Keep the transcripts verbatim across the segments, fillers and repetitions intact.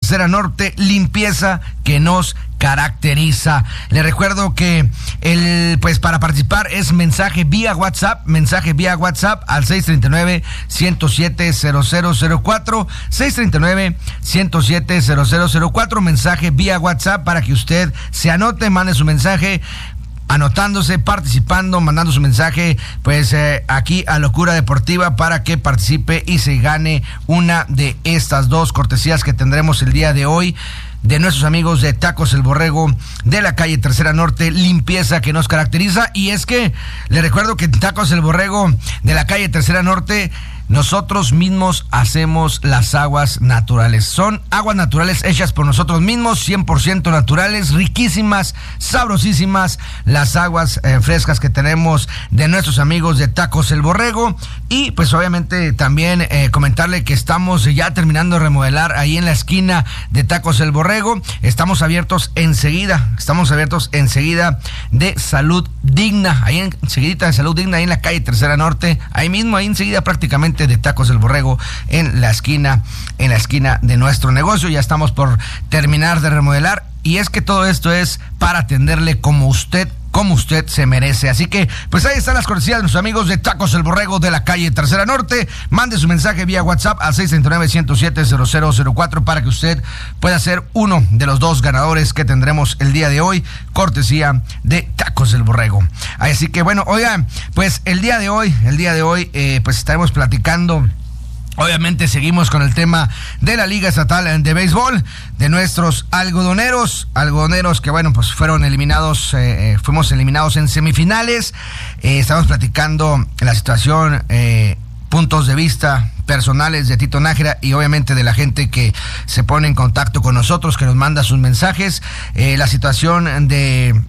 Tercera Norte, limpieza que nos caracteriza. Le recuerdo que el pues para participar es mensaje vía WhatsApp, mensaje vía WhatsApp al seis tres nueve, uno cero siete, cero cero cero cuatro, seis tres nueve, uno cero siete, cero cero cero cuatro, mensaje vía WhatsApp para que usted se anote, mande su mensaje, anotándose, participando, mandando su mensaje, pues eh, aquí a Locura Deportiva para que participe y se gane una de estas dos cortesías que tendremos el día de hoy de nuestros amigos de Tacos El Borrego de la calle Tercera Norte, limpieza que nos caracteriza. Y es que le recuerdo que Tacos El Borrego de la calle Tercera Norte, nosotros mismos hacemos las aguas naturales. Son aguas naturales hechas por nosotros mismos, cien por ciento naturales, riquísimas, sabrosísimas, las aguas eh, frescas que tenemos de nuestros amigos de Tacos El Borrego. Y pues obviamente también eh, comentarle que estamos ya terminando de remodelar ahí en la esquina de Tacos El Borrego. Estamos abiertos enseguida, estamos abiertos enseguida de Salud Digna, ahí enseguida de Salud Digna, ahí en la calle Tercera Norte, ahí mismo, ahí enseguida prácticamente de Tacos El Borrego, en la esquina, en la esquina de nuestro negocio. Ya estamos por terminar de remodelar y es que todo esto es para atenderle como usted como usted se merece. Así que, pues ahí están las cortesías de nuestros amigos de Tacos El Borrego de la calle Tercera Norte. Mande su mensaje vía WhatsApp al seis tres nueve, uno cero siete, cero cero cero cuatro para que usted pueda ser uno de los dos ganadores que tendremos el día de hoy, cortesía de Tacos El Borrego. Así que, bueno, oigan, pues el día de hoy, el día de hoy, eh, pues estaremos platicando. Obviamente seguimos con el tema de la Liga Estatal de Béisbol, de nuestros algodoneros, algodoneros que bueno, pues fueron eliminados, eh, fuimos eliminados en semifinales. Eh, estamos platicando la situación, eh, puntos de vista personales de Tito Nájera y obviamente de la gente que se pone en contacto con nosotros, que nos manda sus mensajes. Eh, la situación de,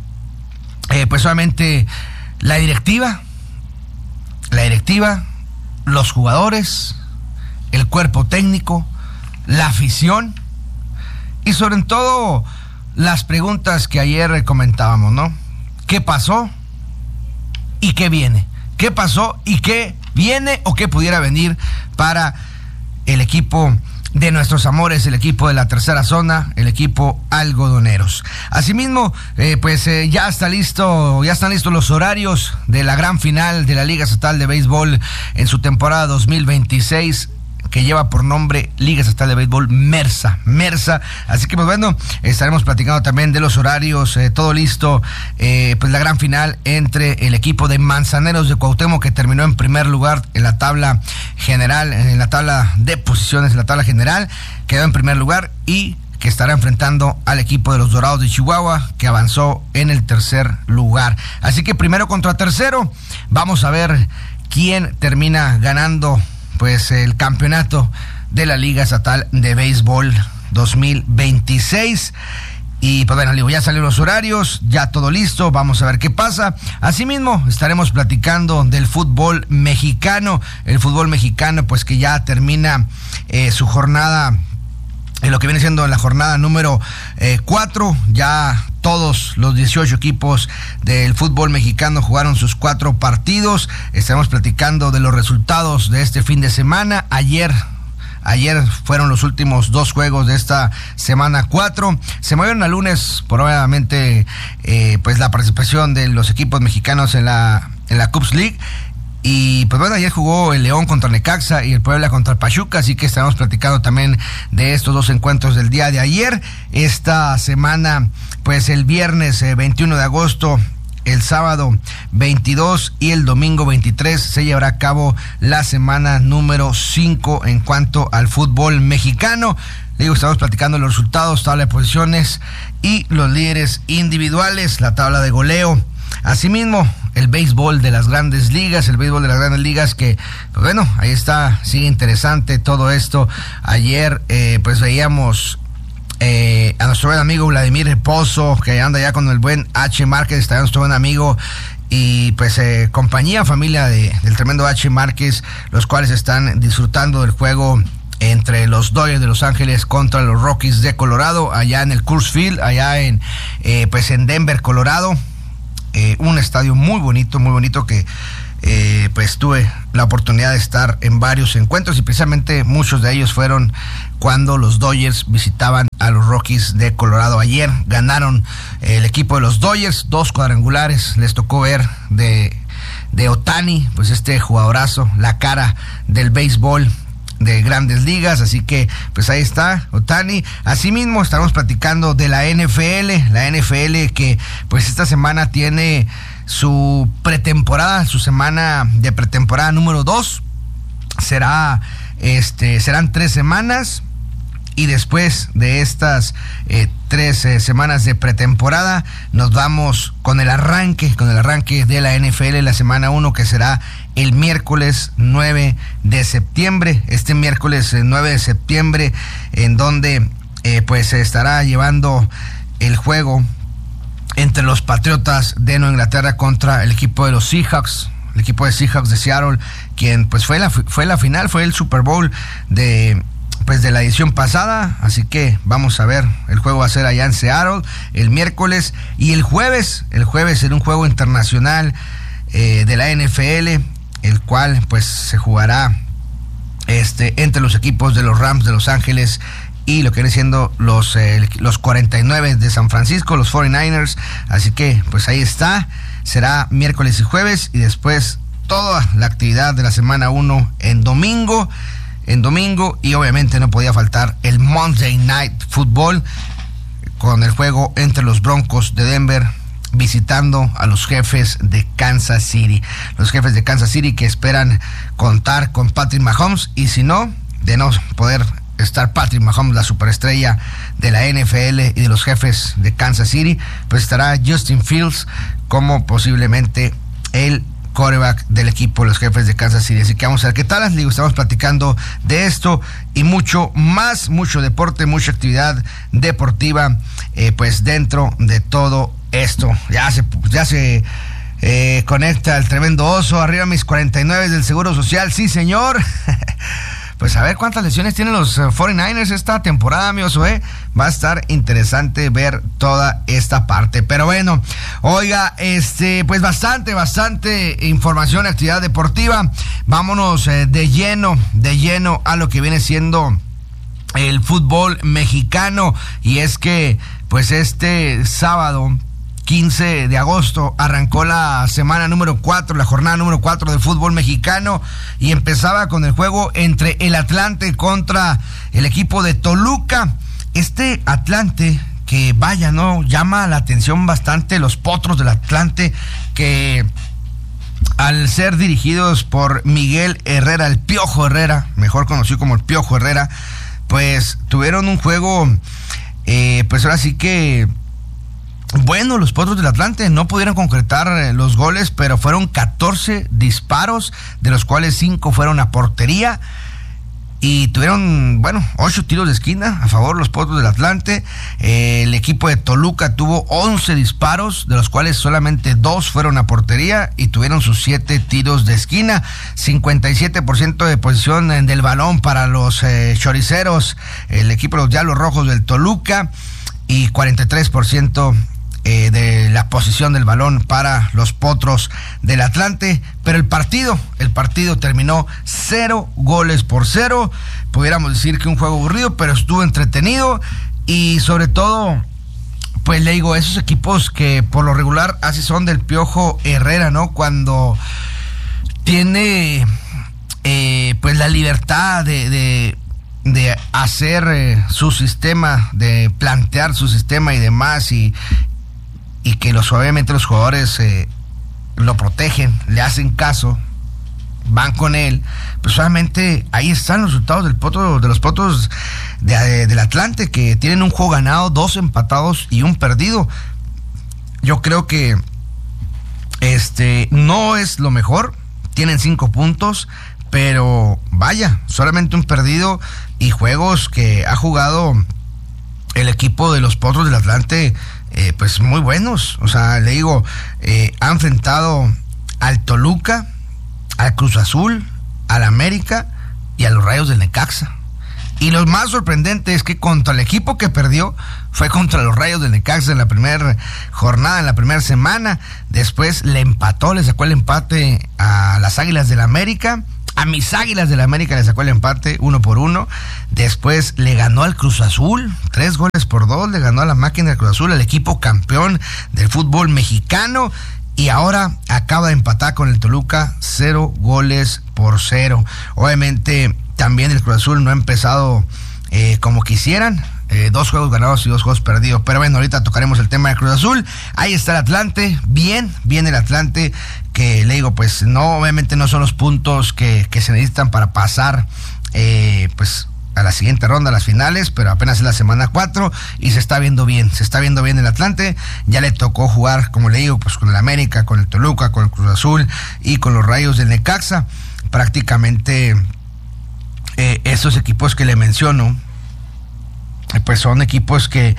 eh, pues obviamente la directiva, la directiva, los jugadores, el cuerpo técnico, la afición y sobre todo las preguntas que ayer comentábamos, ¿no? ¿Qué pasó y qué viene? ¿Qué pasó y qué viene o qué pudiera venir para el equipo de nuestros amores, el equipo de la tercera zona, el equipo algodoneros? Asimismo, eh, pues eh, ya está listo, ya están listos los horarios de la gran final de la Liga Estatal de Béisbol en su temporada dos mil veintiséis, que lleva por nombre Liga Estatal de Béisbol Mersa, Mersa. Así que pues bueno, estaremos platicando también de los horarios, eh, todo listo, eh, pues la gran final entre el equipo de Manzaneros de Cuauhtémoc, que terminó en primer lugar en la tabla general, en la tabla de posiciones, en la tabla general, quedó en primer lugar y que estará enfrentando al equipo de los Dorados de Chihuahua, que avanzó en el tercer lugar. Así que primero contra tercero, vamos a ver quién termina ganando pues el campeonato de la Liga Estatal de Béisbol dos mil veintiséis. Y pues bueno, ya salieron los horarios, ya todo listo, vamos a ver qué pasa. Asimismo, estaremos platicando del fútbol mexicano, el fútbol mexicano pues que ya termina eh, su jornada, en lo que viene siendo la jornada número cuatro, eh, ya todos los dieciocho equipos del fútbol mexicano jugaron sus cuatro partidos. Estaremos platicando de los resultados de este fin de semana. Ayer, ayer fueron los últimos dos juegos de esta semana cuatro. Se movieron a lunes, probablemente, eh, pues la participación de los equipos mexicanos en la, en la Cubs League. Y pues bueno, ayer jugó el León contra Necaxa y el Puebla contra el Pachuca, así que estaremos platicando también de estos dos encuentros del día de ayer. Esta semana, pues el viernes eh, veintiuno de agosto, el sábado veintidós y el domingo veintitrés se llevará a cabo la semana número cinco en cuanto al fútbol mexicano. Le digo, estamos platicando los resultados, tabla de posiciones y los líderes individuales, la tabla de goleo. Asimismo, el béisbol de las grandes ligas, el béisbol de las grandes ligas que, pues bueno, ahí está, sigue interesante todo esto. Ayer, eh, pues veíamos eh, a nuestro buen amigo Vladimir Pozo, que anda ya con el buen H. Márquez, está nuestro buen amigo y pues eh, compañía, familia de, del tremendo H. Márquez, los cuales están disfrutando del juego entre los Dodgers de Los Ángeles contra los Rockies de Colorado, allá en el Coors Field, allá en, eh, pues en Denver, Colorado. Eh, un estadio muy bonito, muy bonito que eh, pues tuve la oportunidad de estar en varios encuentros y precisamente muchos de ellos fueron cuando los Dodgers visitaban a los Rockies de Colorado. Ayer ganaron el equipo de los Dodgers, dos cuadrangulares, les tocó ver de, de Ohtani, pues este jugadorazo, la cara del béisbol de Grandes Ligas, así que pues ahí está Ohtani. Asimismo estaremos platicando de la N F L, la N F L que pues esta semana tiene su pretemporada, su semana de pretemporada número dos. Será, este, serán tres semanas y después de estas eh, tres eh, semanas de pretemporada nos vamos con el arranque, con el arranque de la N F L, la semana uno, que será el miércoles nueve de septiembre, este miércoles eh, nueve de septiembre, en donde eh, pues se estará llevando el juego entre los Patriotas de Nueva Inglaterra contra el equipo de los Seahawks, el equipo de Seahawks de Seattle, quien pues fue la, fue la final, fue el Super Bowl de... pues de la edición pasada, así que vamos a ver, el juego va a ser allá en Seattle el miércoles, y el jueves, el jueves será un juego internacional eh, de la N F L, el cual pues se jugará este entre los equipos de los Rams de Los Ángeles y lo que viene siendo los, eh, los cuarenta y nueve de San Francisco, los cuarenta y nueve ers, así que pues ahí está, será miércoles y jueves, y después toda la actividad de la semana uno en domingo, en domingo, y obviamente no podía faltar el Monday Night Football con el juego entre los Broncos de Denver visitando a los Jefes de Kansas City. Los Jefes de Kansas City que esperan contar con Patrick Mahomes, y si no, de no poder estar Patrick Mahomes, la superestrella de la N F L y de los Jefes de Kansas City, pues estará Justin Fields como posiblemente el quarterback del equipo de los Jefes de Kansas City. Así que vamos a ver qué tal. Les digo, estamos platicando de esto y mucho más, mucho deporte, mucha actividad deportiva, eh, pues dentro de todo esto. Ya se, ya se eh, conecta el tremendo oso. Arriba mis cuarenta y nueve del Seguro Social. Sí, señor. Pues a ver cuántas lesiones tienen los uh, cuarenta y nueve ers esta temporada, mi oso, ¿eh? Va a estar interesante ver toda esta parte. Pero bueno, oiga, este, pues bastante, bastante información, actividad deportiva. Vámonos eh, de lleno, de lleno a lo que viene siendo el fútbol mexicano. Y es que, pues este sábado quince de agosto arrancó la semana número cuatro, la jornada número cuatro del fútbol mexicano, y empezaba con el juego entre el Atlante contra el equipo de Toluca. Este Atlante que vaya, ¿no? Llama la atención bastante los Potros del Atlante, que al ser dirigidos por Miguel Herrera, el Piojo Herrera, mejor conocido como el Piojo Herrera, pues tuvieron un juego, eh, pues ahora sí que bueno, los Potros del Atlante no pudieron concretar eh, los goles, pero fueron catorce disparos, de los cuales cinco fueron a portería, y tuvieron, bueno, ocho tiros de esquina a favor los Potros del Atlante. Eh, el equipo de Toluca tuvo once disparos, de los cuales solamente dos fueron a portería, y tuvieron sus siete tiros de esquina. cincuenta y siete por ciento de posición del balón para los eh, choriceros, el equipo de los Diablos Rojos del Toluca, y cuarenta y tres por ciento Eh, de la posición del balón para los Potros del Atlante. Pero el partido, el partido terminó cero goles por cero. Pudiéramos decir que un juego aburrido, pero estuvo entretenido, y sobre todo, pues le digo, esos equipos que por lo regular así son del Piojo Herrera, ¿no? Cuando tiene eh, pues la libertad de, de de hacer eh, su sistema, de plantear su sistema y demás, y y que los, obviamente los jugadores eh, lo protegen, le hacen caso, van con él, pues solamente ahí están los resultados del potro, de los Potros de, de, del Atlante, que tienen un juego ganado, dos empatados y un perdido. Yo creo que este no es lo mejor, tienen cinco puntos, pero vaya, solamente un perdido, y juegos que ha jugado el equipo de los Potros del Atlante, eh, pues muy buenos. O sea, le digo, eh, ha enfrentado al Toluca, al Cruz Azul, al América y a los Rayos del Necaxa. Y lo más sorprendente es que contra el equipo que perdió fue contra los Rayos del Necaxa en la primera jornada, en la primera semana. Después le empató, le sacó el empate a las Águilas del América. A mis Águilas del América le sacó el empate uno por uno. Después le ganó al Cruz Azul, tres goles por dos. Le ganó a la máquina del Cruz Azul, el equipo campeón del fútbol mexicano. Y ahora acaba de empatar con el Toluca, cero goles por cero. Obviamente también el Cruz Azul no ha empezado eh, como quisieran. Eh, dos juegos ganados y dos juegos perdidos. Pero bueno, ahorita tocaremos el tema del Cruz Azul. Ahí está el Atlante, bien, bien el Atlante, que le digo, pues no, obviamente no son los puntos que, que se necesitan para pasar, eh, pues a la siguiente ronda, a las finales, pero apenas es la semana cuatro y se está viendo bien, se está viendo bien el Atlante. Ya le tocó jugar, como le digo, pues con el América, con el Toluca, con el Cruz Azul y con los Rayos del Necaxa. Prácticamente eh, esos equipos que le menciono, pues son equipos que,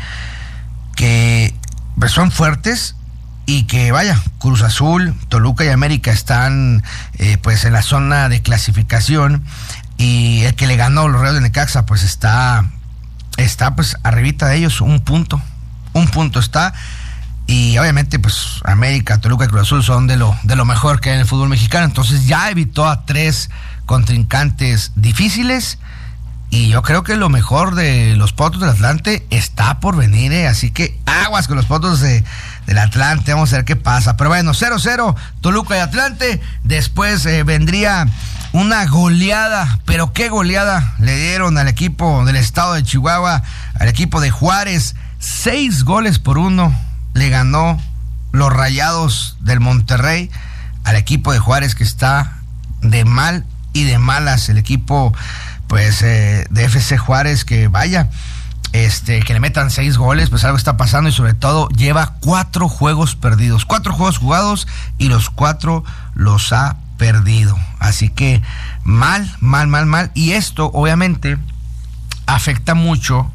que pues son fuertes y que vaya, Cruz Azul, Toluca y América están eh, pues en la zona de clasificación, y el que le ganó los Rayos de Necaxa pues está, está pues arribita de ellos, un punto, un punto está, y obviamente pues América, Toluca y Cruz Azul son de lo, de lo mejor que hay en el fútbol mexicano. Entonces ya evitó a tres contrincantes difíciles. Y yo creo que lo mejor de los Potros del Atlante está por venir, ¿eh? Así que aguas con los Potros de, del Atlante, vamos a ver qué pasa. Pero bueno, cero cero, Toluca y Atlante. Después eh, vendría una goleada, pero qué goleada le dieron al equipo del estado de Chihuahua, al equipo de Juárez. Seis goles por uno le ganó los Rayados del Monterrey al equipo de Juárez, que está de mal y de malas. El equipo pues eh, de F C Juárez, que vaya, este, que le metan seis goles, pues algo está pasando, y sobre todo lleva cuatro juegos perdidos, cuatro juegos jugados y los cuatro los ha perdido. Así que mal, mal, mal, mal. Y esto obviamente afecta mucho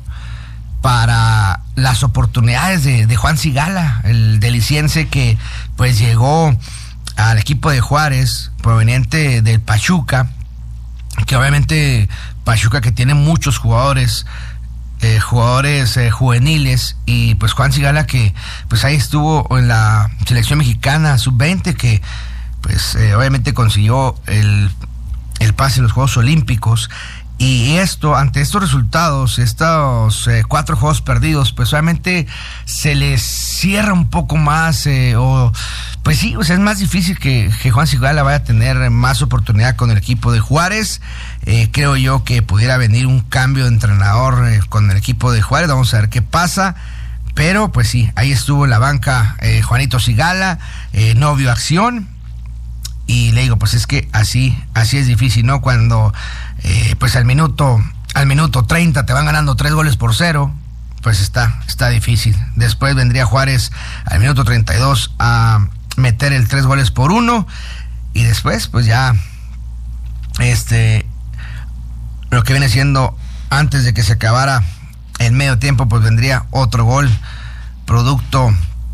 para las oportunidades de, de Juan Sigala, el deliciense que pues llegó al equipo de Juárez proveniente del Pachuca, que obviamente Pachuca que tiene muchos jugadores, eh, jugadores eh, juveniles, y pues Juan Sigala que pues ahí estuvo en la selección mexicana sub veinte, que pues eh, obviamente consiguió el, el pase a los Juegos Olímpicos. Y esto, ante estos resultados, estos eh, cuatro juegos perdidos, pues obviamente se les cierra un poco más, eh, o pues sí, o sea, es más difícil que, que Juan Sigala vaya a tener más oportunidad con el equipo de Juárez. Eh, creo yo que pudiera venir un cambio de entrenador eh, con el equipo de Juárez, vamos a ver qué pasa. Pero pues sí, ahí estuvo en la banca eh, Juanito Sigala, eh, no vio acción. Y le digo, pues es que así, así es difícil, ¿no? Cuando eh, pues al minuto, al minuto treinta te van ganando tres goles por cero, pues está, está difícil. Después vendría Juárez al minuto treinta y dos a meter el tres goles por uno, y después pues ya este lo que viene siendo antes de que se acabara el medio tiempo, pues vendría otro gol producto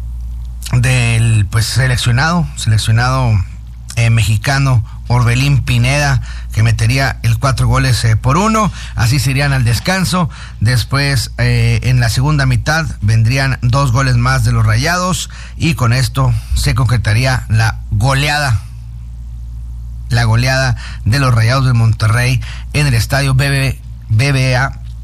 del pues seleccionado, seleccionado Eh, mexicano Orbelín Pineda, que metería el cuatro goles eh, por uno. Así se irían al descanso. Después eh, en la segunda mitad vendrían dos goles más de los Rayados, y con esto se concretaría la goleada la goleada de los Rayados de Monterrey en el estadio B B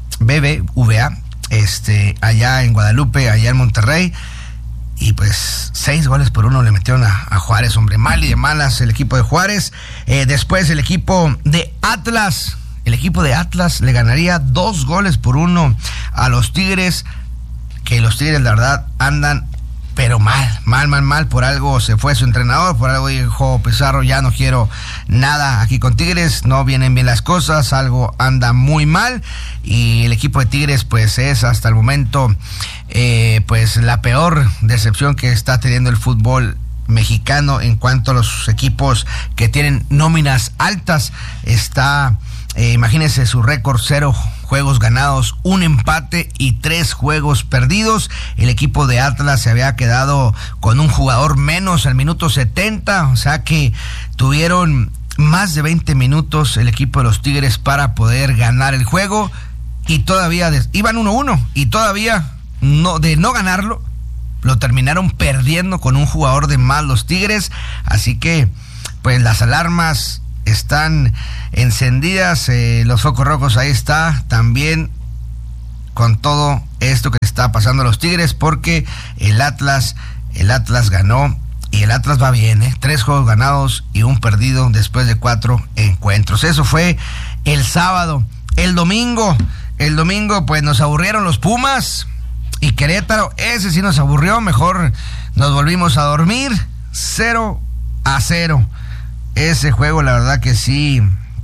V A, este, allá en Guadalupe, allá en Monterrey. Y pues seis goles por uno le metieron a, a Juárez, hombre, mal y de malas el equipo de Juárez. Eh, después el equipo de Atlas, el equipo de Atlas le ganaría dos goles por uno a los Tigres, que los Tigres la verdad andan pero mal, mal, mal, mal. Por algo se fue su entrenador, por algo dijo Pizarro, ya no quiero nada aquí con Tigres, no vienen bien las cosas, algo anda muy mal. Y el equipo de Tigres pues es hasta el momento eh, pues la peor decepción que está teniendo el fútbol mexicano en cuanto a los equipos que tienen nóminas altas. Está, eh, imagínense su récord, cero juegos ganados, un empate y tres juegos perdidos. El equipo de Atlas se había quedado con un jugador menos al minuto setenta, o sea que tuvieron más de veinte minutos el equipo de los Tigres para poder ganar el juego, y todavía des- iban uno uno, y todavía no, de no ganarlo, lo terminaron perdiendo con un jugador de más los Tigres. Así que pues las alarmas están encendidas eh, los focos rojos, ahí está, también con todo esto que está pasando a los Tigres, porque el Atlas, el Atlas ganó, y el Atlas va bien, ¿eh? Tres juegos ganados y un perdido después de cuatro encuentros. Eso fue el sábado. El domingo, el domingo pues nos aburrieron los Pumas y Querétaro, ese sí nos aburrió, mejor nos volvimos a dormir, cero a cero. Ese juego la verdad que sí,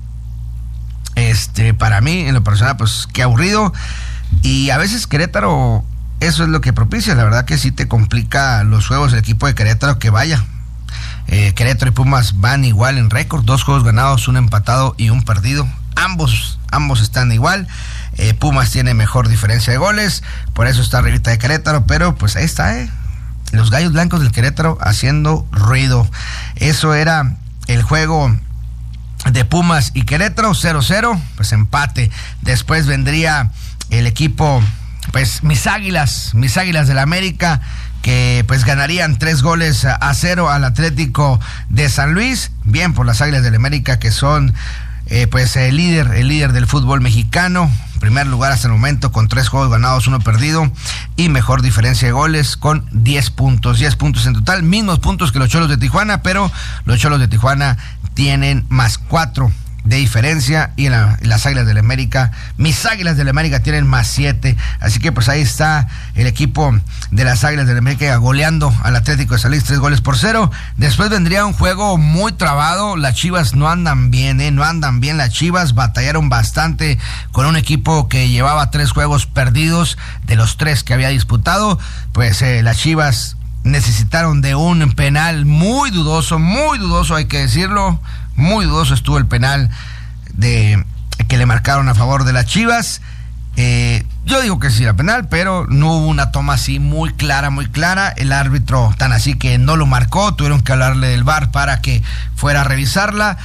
este, para mí en lo personal pues qué aburrido, y a veces Querétaro, eso es lo que propicia, la verdad que sí te complica los juegos el equipo de Querétaro, que vaya, eh, Querétaro y Pumas van igual en récord, dos juegos ganados, un empatado y un perdido, ambos, ambos están igual. eh, Pumas tiene mejor diferencia de goles, por eso está arribita de Querétaro, pero pues ahí está, eh, los gallos blancos del Querétaro haciendo ruido. Eso era el juego de Pumas y Querétaro, cero cero, pues empate. Después vendría el equipo, pues mis águilas, mis águilas del América, que pues ganarían tres goles a cero al Atlético de San Luis. Bien por las águilas del América, que son eh, pues el líder, el líder del fútbol mexicano. Primer lugar hasta el momento con tres juegos ganados, uno perdido y mejor diferencia de goles con diez puntos, diez puntos en total, mismos puntos que los Cholos de Tijuana, pero los Cholos de Tijuana tienen más cuatro de diferencia, y la, las Águilas del América, mis Águilas del América tienen más siete, así que pues ahí está el equipo de las Águilas del América goleando al Atlético de San Luis tres goles por cero. Después vendría un juego muy trabado, las Chivas no andan bien, eh, no andan bien las Chivas, batallaron bastante con un equipo que llevaba tres juegos perdidos de los tres que había disputado, pues eh, las Chivas necesitaron de un penal muy dudoso, muy dudoso hay que decirlo, muy dudoso estuvo el penal de que le marcaron a favor de las Chivas. Eh, yo digo que sí era penal, pero no hubo una toma así muy clara, muy clara. El árbitro tan así que no lo marcó, tuvieron que hablarle del V A R para que fuera a revisarla.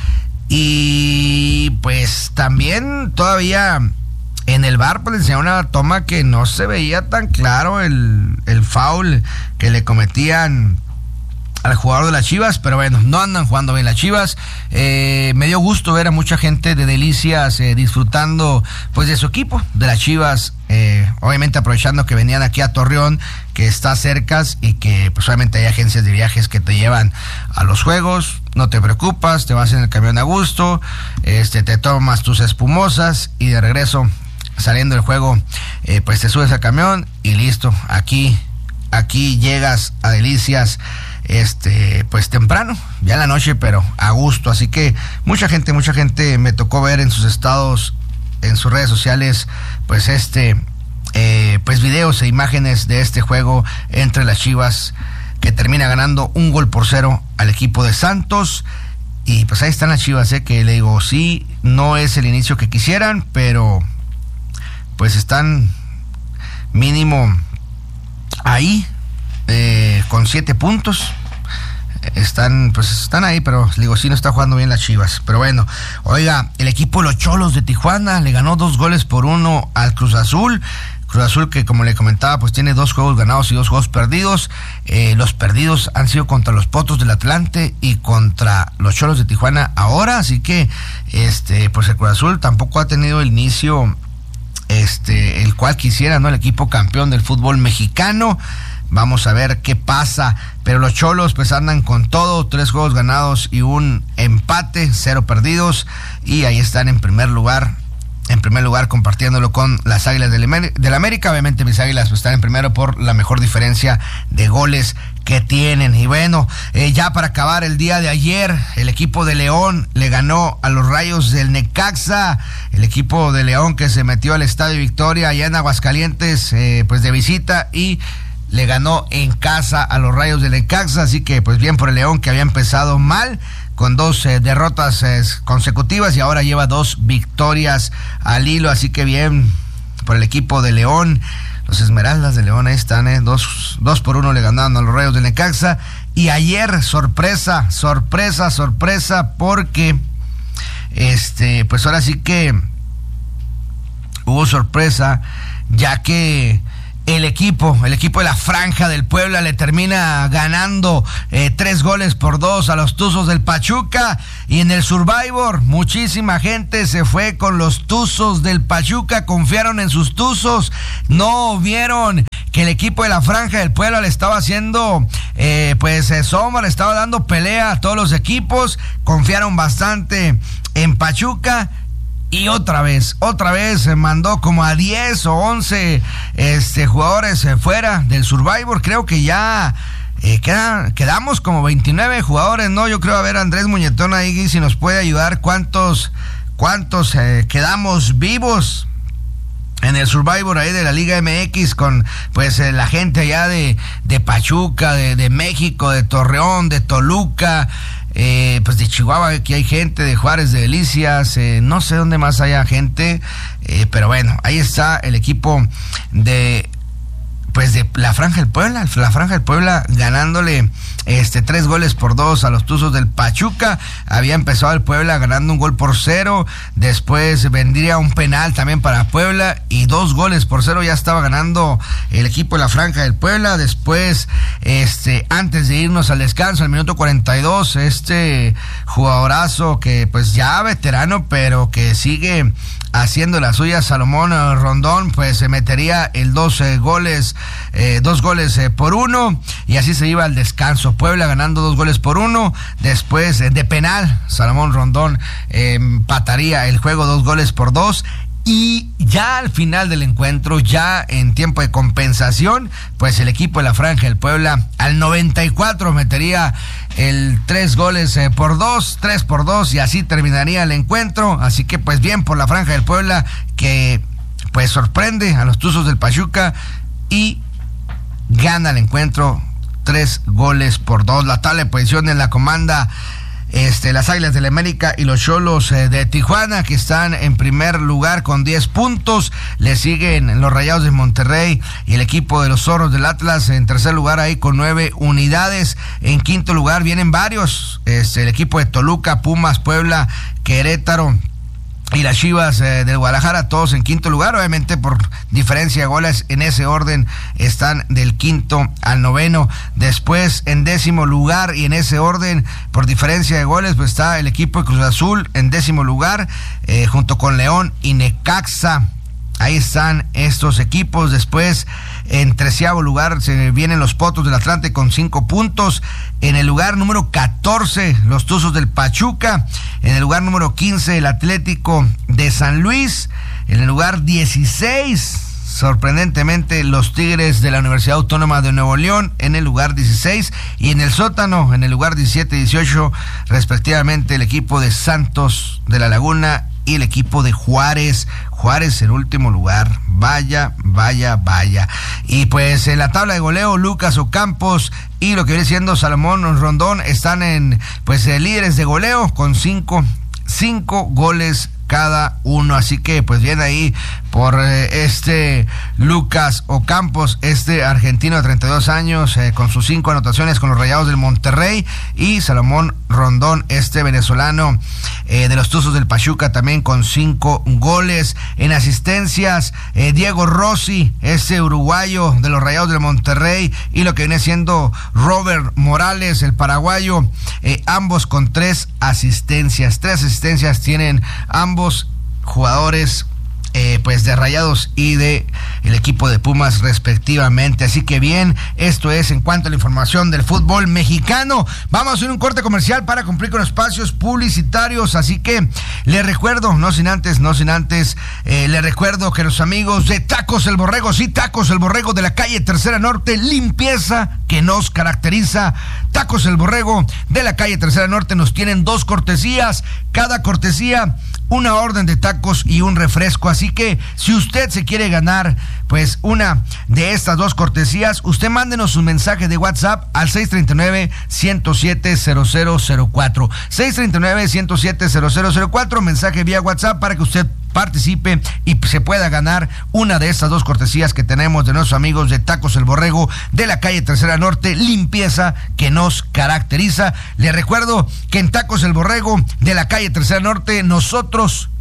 Y pues también todavía en el V A R pues le enseñaron una toma que no se veía tan claro el, el foul que le cometían al jugador de las Chivas, pero bueno, no andan jugando bien las Chivas. Eh, me dio gusto ver a mucha gente de Delicias eh, disfrutando pues de su equipo, de las Chivas, eh, obviamente aprovechando que venían aquí a Torreón, que está cerca, y que pues obviamente hay agencias de viajes que te llevan a los juegos. No te preocupas, te vas en el camión a gusto, este, te tomas tus espumosas y de regreso, saliendo del juego, eh, pues te subes al camión y listo, aquí, aquí llegas a Delicias, este, pues temprano, ya en la noche, pero a gusto. Así que mucha gente, mucha gente me tocó ver en sus estados, en sus redes sociales, pues este, eh, pues videos e imágenes de este juego entre las Chivas, que termina ganando un gol por cero al equipo de Santos. Y pues ahí están las Chivas, eh, que le digo, sí, no es el inicio que quisieran, pero pues están mínimo ahí, eh, con siete puntos. Están, pues están ahí, pero digo, sí no está jugando bien las Chivas. Pero bueno, oiga, el equipo de los Cholos de Tijuana le ganó dos goles por uno al Cruz Azul. Cruz Azul, que como le comentaba, pues tiene dos juegos ganados y dos juegos perdidos. Eh, los perdidos han sido contra los Potros del Atlante y contra los Cholos de Tijuana ahora. Así que, este, pues el Cruz Azul tampoco ha tenido el inicio, este, el cual quisiera, ¿no? El equipo campeón del fútbol mexicano. Vamos a ver qué pasa, pero los Cholos pues andan con todo, tres juegos ganados y un empate, cero perdidos, y ahí están en primer lugar, en primer lugar compartiéndolo con las Águilas del, Emer- del América. Obviamente mis Águilas pues están en primero por la mejor diferencia de goles que tienen. Y bueno, eh, ya para acabar el día de ayer, el equipo de León le ganó a los Rayos del Necaxa, el equipo de León que se metió al Estadio Victoria allá en Aguascalientes, eh, pues de visita, y le ganó en casa a los Rayos del Necaxa. Así que pues bien por el León, que había empezado mal con dos eh, derrotas eh, consecutivas, y ahora lleva dos victorias al hilo. Así que bien por el equipo de León. Los Esmeraldas de León ahí están, eh, dos, dos por uno le ganaron a los Rayos del Necaxa. Y ayer, sorpresa, sorpresa, sorpresa, porque este, pues ahora sí que hubo sorpresa, ya que el el equipo, el equipo de la Franja del Puebla le termina ganando eh, tres goles por dos a los Tuzos del Pachuca. Y en el Survivor, muchísima gente se fue con los Tuzos del Pachuca, confiaron en sus Tuzos, no vieron que el equipo de la Franja del Puebla le estaba haciendo eh, pues eh, sombra, le estaba dando pelea a todos los equipos, confiaron bastante en Pachuca. Y otra vez, otra vez se mandó como a diez o once este, jugadores fuera del Survivor. Creo que ya eh, queda, quedamos como veintinueve jugadores, ¿no? Yo creo, a ver, Andrés Muñetón ahí, si nos puede ayudar, ¿cuántos, cuántos eh, quedamos vivos en el Survivor ahí de la Liga M X con pues eh, la gente allá de, de Pachuca, de, de México, de Torreón, de Toluca? Eh, pues de Chihuahua, aquí hay gente, de Juárez, de Delicias, eh, no sé dónde más haya gente, eh, pero bueno, ahí está el equipo de pues de la Franja del Puebla, la Franja del Puebla ganándole este tres goles por dos a los Tuzos del Pachuca. Había empezado el Puebla ganando un gol por cero, después vendría un penal también para Puebla y dos goles por cero ya estaba ganando el equipo de la Franja del Puebla. Después, este, antes de irnos al descanso, al minuto cuarenta y dos, este jugadorazo que pues ya veterano, pero que sigue haciendo la suya, Salomón Rondón, pues se metería el doce goles, eh, dos goles eh, por uno, y así se iba al descanso. Puebla ganando dos goles por uno. Después eh, de penal, Salomón Rondón eh, empataría el juego dos goles por dos. Y ya al final del encuentro, ya en tiempo de compensación, pues el equipo de la Franja del Puebla al noventa y cuatro metería el tres goles eh, por dos, tres por dos, y así terminaría el encuentro. Así que pues bien por la Franja del Puebla, que pues sorprende a los Tuzos del Pachuca y gana el encuentro tres goles por dos. La tabla de posiciones la comanda Este, las Águilas del América y los Xolos eh, de Tijuana, que están en primer lugar con diez puntos. Le siguen los Rayados de Monterrey y el equipo de los Zorros del Atlas en tercer lugar ahí con nueve unidades. En quinto lugar vienen varios, este, el equipo de Toluca, Pumas, Puebla, Querétaro y las Chivas eh, del Guadalajara, todos en quinto lugar. Obviamente por diferencia de goles, en ese orden están del quinto al noveno. Después en décimo lugar, y en ese orden por diferencia de goles, pues está el equipo de Cruz Azul en décimo lugar, eh, junto con León y Necaxa. Ahí están estos equipos. Después, en treceavo lugar, se vienen los Potros del Atlante con cinco puntos. En el lugar número catorce, los Tuzos del Pachuca. En el lugar número quince, el Atlético de San Luis. En el lugar dieciséis, sorprendentemente, los Tigres de la Universidad Autónoma de Nuevo León en el lugar dieciséis. Y en el sótano, en el lugar diecisiete y dieciocho, respectivamente, el equipo de Santos de la Laguna y el equipo de Juárez. Juárez en último lugar. Vaya, vaya, vaya. Y pues en la tabla de goleo, Lucas Ocampos y lo que viene siendo Salomón Rondón están en pues eh, líderes de goleo con cinco, cinco goles cada uno. Así que pues bien ahí por eh, este Lucas Ocampos, este argentino de treinta y dos años, eh, con sus cinco anotaciones con los Rayados del Monterrey, y Salomón Rondón, este venezolano eh, de los Tuzos del Pachuca, también con cinco goles. En asistencias, eh, Diego Rossi, ese uruguayo de los Rayados del Monterrey, y lo que viene siendo Robert Morales, el paraguayo, eh, ambos con tres asistencias. Tres asistencias tienen ambos jugadores Eh, pues de Rayados y de el equipo de Pumas respectivamente. Así que bien, esto es en cuanto a la información del fútbol mexicano. Vamos a hacer un corte comercial para cumplir con espacios publicitarios, así que les recuerdo, no sin antes, no sin antes, eh, les recuerdo que los amigos de Tacos El Borrego, sí, Tacos El Borrego de la calle Tercera Norte, limpieza que nos caracteriza. Tacos El Borrego de la calle Tercera Norte nos tienen dos cortesías, cada cortesía una orden de tacos y un refresco. Así que si usted se quiere ganar pues una de estas dos cortesías, usted mándenos un mensaje de WhatsApp al seis tres nueve, uno cero siete, cero cero cero cuatro. seis tres nueve, uno cero siete, cero cero cero cuatro, mensaje vía WhatsApp para que usted participe y se pueda ganar una de estas dos cortesías que tenemos de nuestros amigos de Tacos El Borrego de la calle Tercera Norte, limpieza que nos caracteriza. Les recuerdo que en Tacos El Borrego de la calle Tercera Norte nosotros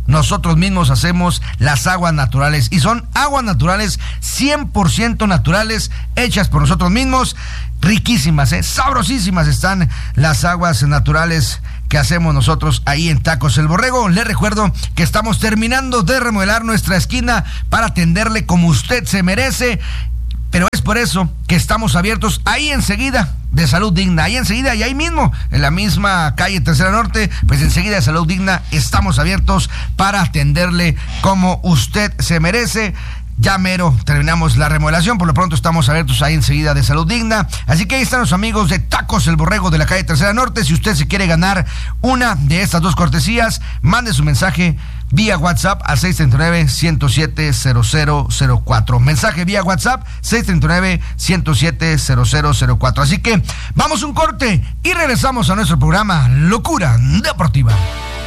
nosotros mismos hacemos las aguas naturales. Y son aguas naturales cien por ciento naturales, hechas por nosotros mismos. Riquísimas, ¿eh? Sabrosísimas están las aguas naturales que hacemos nosotros ahí en Tacos El Borrego. Les recuerdo que estamos terminando de remodelar nuestra esquina para atenderle como usted se merece. Pero es por eso que estamos abiertos ahí enseguida de Salud Digna, ahí enseguida y ahí mismo, en la misma calle Tercera Norte, pues enseguida de Salud Digna estamos abiertos para atenderle como usted se merece. Ya mero terminamos la remodelación, por lo pronto estamos abiertos ahí enseguida de Salud Digna. Así que ahí están los amigos de Tacos El Borrego de la calle Tercera Norte. Si usted se quiere ganar una de estas dos cortesías, mande su mensaje vía WhatsApp al seis tres nueve, uno cero siete, cero cero cero cuatro. Mensaje vía WhatsApp seis tres nueve, uno cero siete, cero cero cero cuatro. Así que vamos un corte y regresamos a nuestro programa Locura Deportiva.